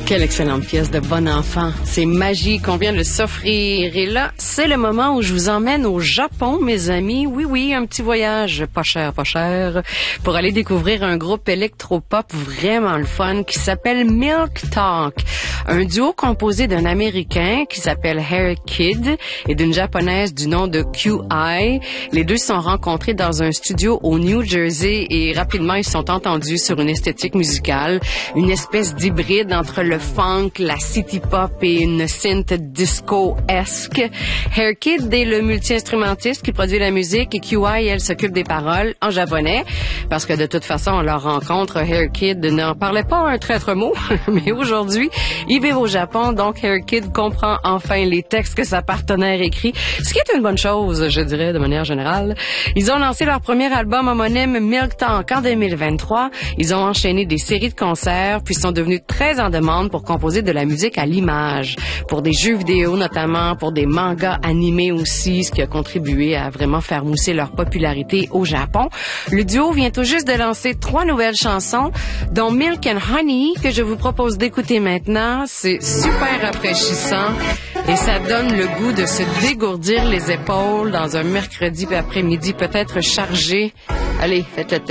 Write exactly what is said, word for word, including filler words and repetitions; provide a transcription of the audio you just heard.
Quelle excellente pièce de bon enfant. C'est magique qu'on vient de s'offrir. Et là, c'est le moment où je vous emmène au Japon, mes amis. Oui, oui, un petit voyage pas cher, pas cher, pour aller découvrir un groupe électropop vraiment le fun qui s'appelle Milk Talk. Un duo composé d'un Américain qui s'appelle Hair Kid et d'une Japonaise du nom de Q I. Les deux se sont rencontrés dans un studio au New Jersey et rapidement ils se sont entendus sur une esthétique musicale, une espèce d'hybride entre le funk, la city pop et une synth disco-esque. Hair Kid est le multi-instrumentiste qui produit la musique et Q I, elle, s'occupe des paroles en japonais parce que de toute façon, à leur rencontre, Hair Kid n'en parlait pas un traître mot, mais aujourd'hui, il vit au Japon, donc Hair Kid comprend enfin les textes que sa partenaire écrit, ce qui est une bonne chose, je dirais, de manière générale. Ils ont lancé leur premier album homonyme Milk Talk en deux mille vingt-trois. Ils ont enchaîné des séries de concerts, puis sont devenus très en demande pour composer de la musique à l'image, pour des jeux vidéo notamment, pour des mangas animés aussi, ce qui a contribué à vraiment faire mousser leur popularité au Japon. Le duo vient tout juste de lancer trois nouvelles chansons, dont Milk and Honey, que je vous propose d'écouter maintenant. C'est super rafraîchissant et ça donne le goût de se dégourdir les épaules dans un mercredi après-midi peut-être chargé. Allez, faites le test.